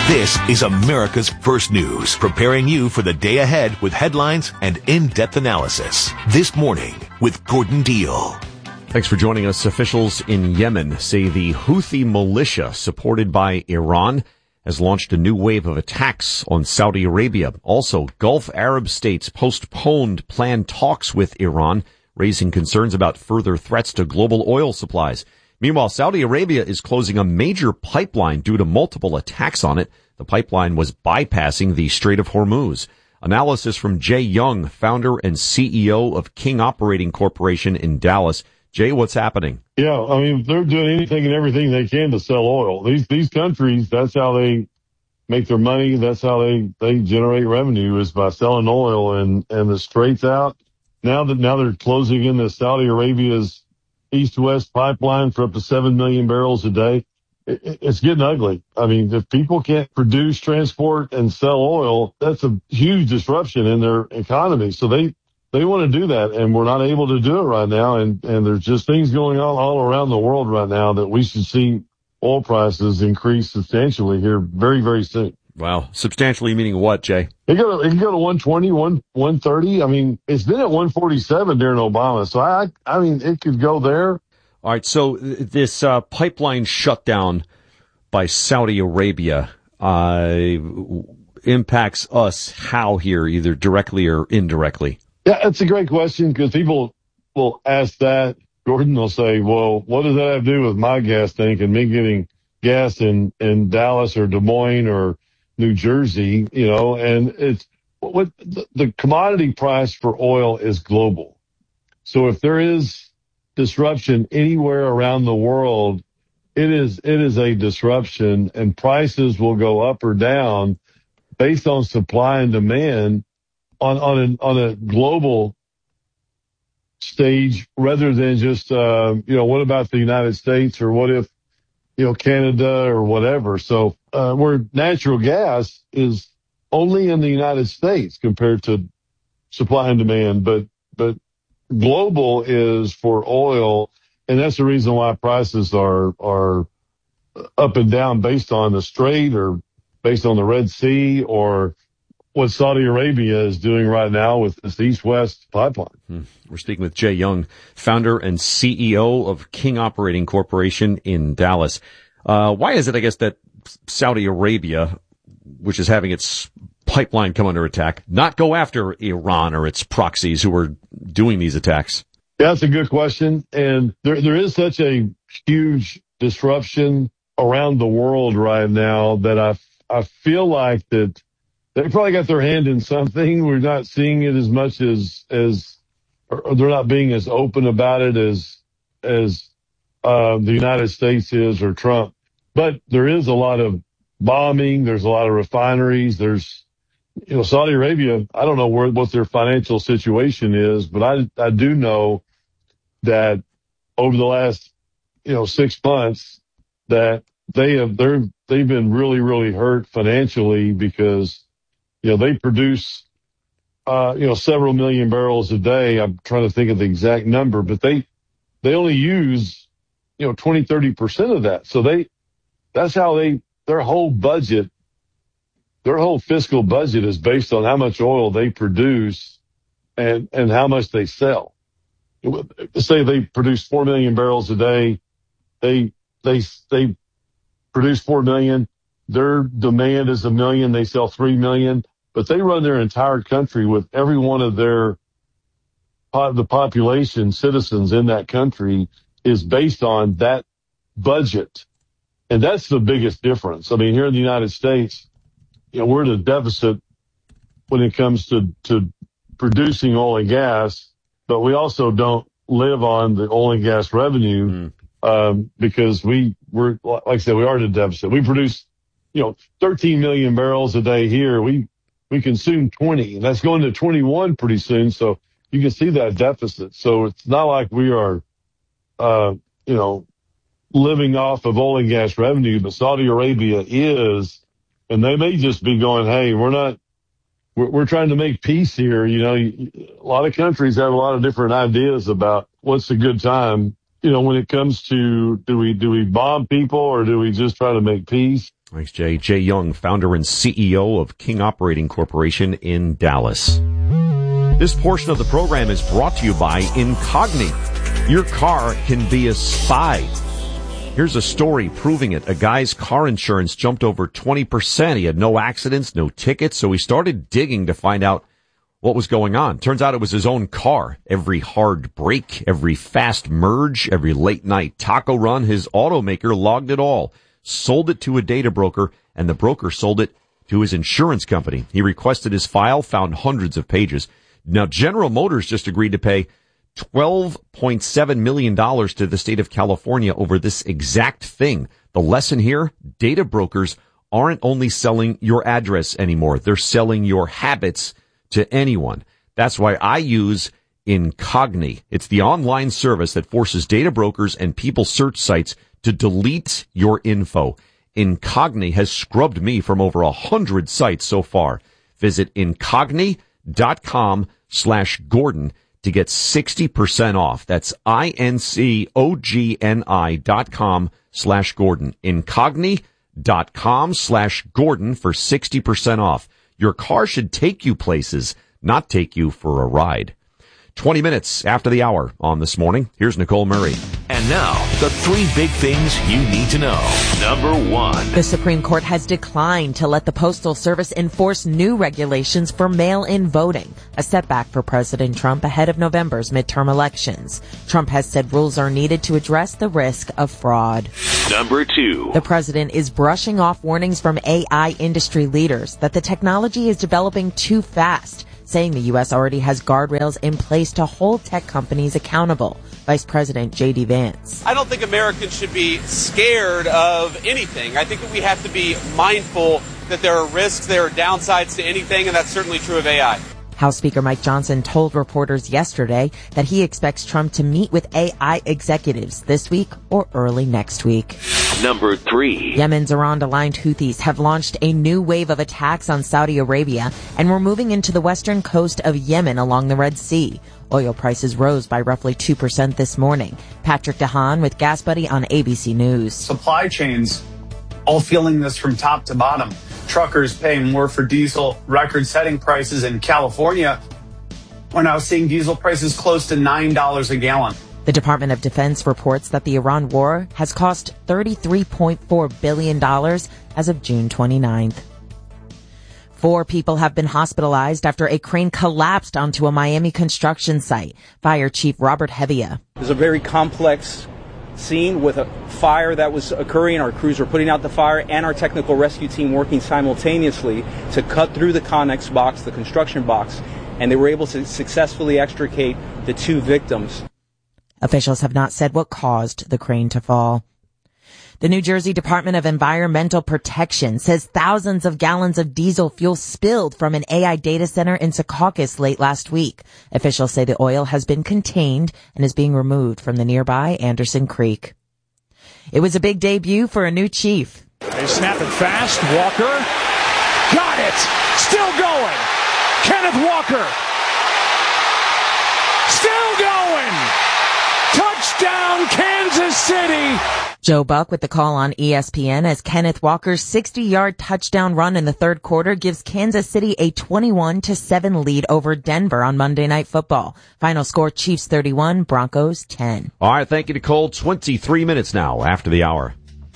This is America's First News, preparing you for the day ahead with headlines and in-depth analysis. This morning with Gordon Deal. Thanks for joining us. Officials in Yemen say the Houthi militia, supported by Iran, has launched a new wave of attacks on Saudi Arabia. Also, Gulf Arab states postponed planned talks with Iran, raising concerns about further threats to global oil supplies. Meanwhile, Saudi Arabia is closing a major pipeline due to multiple attacks on it. The pipeline was bypassing the Strait of Hormuz. Analysis from Jay Young, founder and CEO of King Operating Corporation in Dallas. Jay, what's happening? Yeah, I mean, they're doing anything and everything they can to sell oil. These countries, that's how they make their money. That's how they generate revenue, is by selling oil. And the straight's out. Now they're closing in the Saudi Arabia's east-west pipeline for up to 7 million barrels a day. It's getting ugly. I mean, if people can't produce, transport, and sell oil, that's a huge disruption in their economy. So they want to do that, and we're not able to do it right now. And there's just things going on all around the world right now that we should see oil prices increase substantially here very, very soon. Wow. Substantially meaning what, Jay? It can go to 120, 130. I mean, it's been at 147 during Obama. So I mean, it could go there. All right. So this pipeline shutdown by Saudi Arabia impacts us how here, either directly or indirectly? Yeah, that's a great question, because people will ask that. Gordon will say, well, what does that have to do with my gas tank and me getting gas in Dallas or Des Moines or New Jersey, and it's what the commodity price for oil is global. So if there is disruption anywhere around the world, it is a disruption, and prices will go up or down based on supply and demand on a global stage, rather than just, what about the United States, or what if, Canada or whatever. So, where natural gas is only in the United States compared to supply and demand, but global is for oil. And that's the reason why prices are up and down based on the Strait, or based on the Red Sea, or what Saudi Arabia is doing right now with this east-west pipeline. We're speaking with Jay Young, founder and CEO of King Operating Corporation in Dallas. Why is it, I guess, that Saudi Arabia, which is having its pipeline come under attack, not go after Iran or its proxies who are doing these attacks? Yeah, that's a good question. And there is such a huge disruption around the world right now that I feel like that they probably got their hand in something. We're not seeing it as much as or they're not being as open about it as the United States is, or Trump. But there is a lot of bombing. There's a lot of refineries. There's, Saudi Arabia, I don't know what their financial situation is, but I do know that over the last, 6 months that they've been really, really hurt financially, because, they produce, several million barrels a day. I'm trying to think of the exact number, but they only use, 20, 30% of that. So that's how their whole budget, their whole fiscal budget is based on how much oil they produce and how much they sell. Say they produce 4 million barrels a day. They produce 4 million. Their demand is 1 million. They sell 3 million, but they run their entire country with every one of the population, citizens in that country, is based on that budget. And that's the biggest difference. I mean, here in the United States, we're in a deficit when it comes to producing oil and gas, but we also don't live on the oil and gas revenue, because we're, like I said, we are in a deficit. We produce, 13 million barrels a day here. We consume 20, and that's going to 21 pretty soon. So you can see that deficit. So it's not like we are, living off of oil and gas revenue, but Saudi Arabia is, and they may just be going, hey, we're trying to make peace here. A lot of countries have a lot of different ideas about what's a good time, when it comes to, do we bomb people, or do we just try to make peace? Thanks, Jay. Jay Young, founder and CEO of King Operating Corporation in Dallas. This portion of the program is brought to you by Incogni. Your car can be a spy. Here's a story proving it. A guy's car insurance jumped over 20%. He had no accidents, no tickets, so he started digging to find out what was going on. Turns out it was his own car. Every hard brake, every fast merge, every late night taco run, his automaker logged it all, sold it to a data broker, and the broker sold it to his insurance company. He requested his file, found hundreds of pages. Now, General Motors just agreed to pay $12.7 million to the state of California over this exact thing. The lesson here, data brokers aren't only selling your address anymore. They're selling your habits to anyone. That's why I use Incogni. It's the online service that forces data brokers and people search sites to delete your info. Incogni has scrubbed me from over 100 sites so far. Visit incogni.com/Gordon to get 60% off. That's incogni.com/Gordon. Incogni.com/Gordon for 60% off. Your car should take you places, not take you for a ride. 20 minutes after the hour on This Morning. Here's Nicole Murray. And now, the 3 big things you need to know. Number 1. The Supreme Court has declined to let the Postal Service enforce new regulations for mail-in voting, a setback for President Trump ahead of November's midterm elections. Trump has said rules are needed to address the risk of fraud. Number 2. The president is brushing off warnings from AI industry leaders that the technology is developing too fast, saying the U.S. already has guardrails in place to hold tech companies accountable. Vice President J.D. Vance. I don't think Americans should be scared of anything. I think that we have to be mindful that there are risks, there are downsides to anything, and that's certainly true of AI. House Speaker Mike Johnson told reporters yesterday that he expects Trump to meet with AI executives this week or early next week. Number 3. Yemen's Iran-aligned Houthis have launched a new wave of attacks on Saudi Arabia and were moving into the western coast of Yemen along the Red Sea. Oil prices rose by roughly 2% this morning. Patrick DeHaan with Gas Buddy on ABC News. Supply chains all feeling this from top to bottom. Truckers paying more for diesel, record-setting prices in California. We're now seeing diesel prices close to $9 a gallon. The Department of Defense reports that the Iran war has cost $33.4 billion as of June 29th. 4 people have been hospitalized after a crane collapsed onto a Miami construction site. Fire Chief Robert Hevia. It was a very complex scene with a fire that was occurring. Our crews were putting out the fire and our technical rescue team working simultaneously to cut through the Connex box, the construction box, and they were able to successfully extricate the 2 victims. Officials have not said what caused the crane to fall. The New Jersey Department of Environmental Protection says thousands of gallons of diesel fuel spilled from an AI data center in Secaucus late last week. Officials say the oil has been contained and is being removed from the nearby Anderson Creek. It was a big debut for a new chief. They snap it fast. Walker. Got it. Still going. Kenneth Walker. Still going. Touchdown, Kansas City. Joe Buck with the call on ESPN as Kenneth Walker's 60-yard touchdown run in the third quarter gives Kansas City a 21-7 lead over Denver on Monday Night Football. Final score, Chiefs 31, Broncos 10. All right, thank you, Nicole. 23 minutes now after the hour.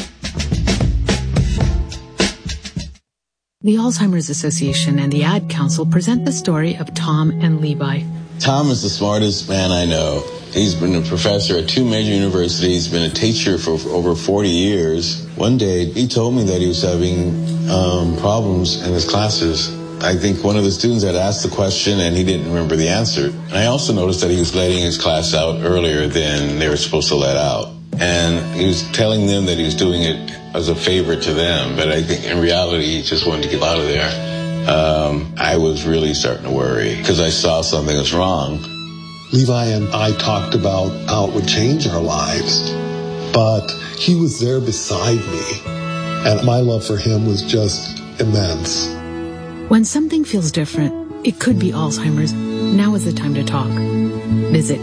The Alzheimer's Association and the Ad Council present the story of Tom and Levi. Tom is the smartest man I know. He's been a professor at 2 major universities, been a teacher for over 40 years. One day, he told me that he was having problems in his classes. I think one of the students had asked the question and he didn't remember the answer. And I also noticed that he was letting his class out earlier than they were supposed to let out. And he was telling them that he was doing it as a favor to them, but I think in reality, he just wanted to get out of there. I was really starting to worry because I saw something was wrong. Levi and I talked about how it would change our lives, but he was there beside me, and my love for him was just immense. When something feels different, it could be Alzheimer's. Now is the time to talk. Visit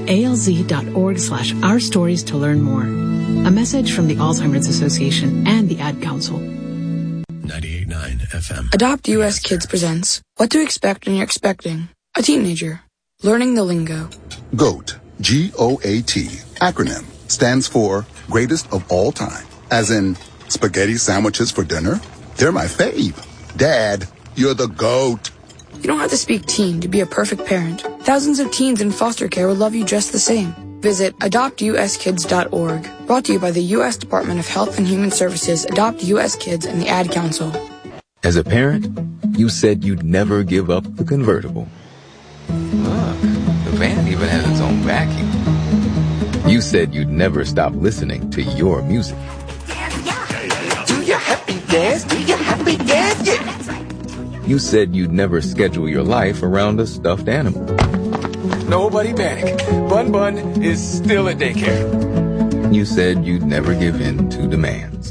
alz.org/ourstories to learn more. A message from the Alzheimer's Association and the Ad Council. 98.9 FM. Adopt US Kids presents What to Expect When You're Expecting a Teenager. Learning the lingo. GOAT, G-O-A-T, acronym, stands for Greatest of All Time. As in, spaghetti sandwiches for dinner? They're my fave. Dad, you're the GOAT. You don't have to speak teen to be a perfect parent. Thousands of teens in foster care will love you just the same. Visit adoptuskids.org. Brought to you by the U.S. Department of Health and Human Services, Adopt U.S. Kids, and the Ad Council. As a parent, you said you'd never give up the convertible. Look, the van even has its own vacuum. You said you'd never stop listening to your music. Do your happy dance, do your happy dance, yeah. You said you'd never schedule your life around a stuffed animal. Nobody panic. Bun Bun is still at daycare. You said you'd never give in to demands.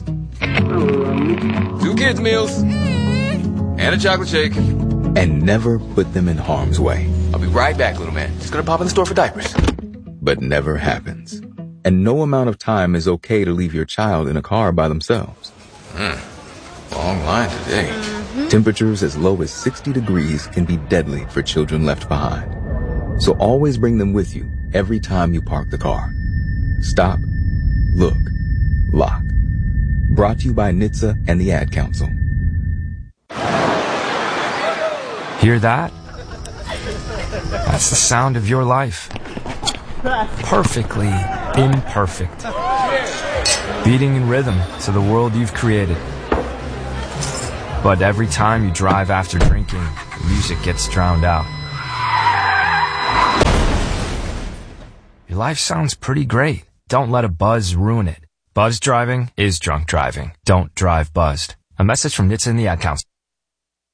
2 kids' meals. And a chocolate shake. And never put them in harm's way. I'll be right back, little man. Just gonna pop in the store for diapers. But never happens. And no amount of time is okay to leave your child in a car by themselves. Long line today. Temperatures as low as 60 degrees can be deadly for children left behind. So always bring them with you every time you park the car. Stop, look, lock. Brought to you by NHTSA and the Ad Council. Hear that? That's the sound of your life. Perfectly imperfect. Beating in rhythm to the world you've created. But every time you drive after drinking, the music gets drowned out. Your life sounds pretty great. Don't let a buzz ruin it. Buzz driving is drunk driving. Don't drive buzzed. A message from NHTSA and the Ad Council.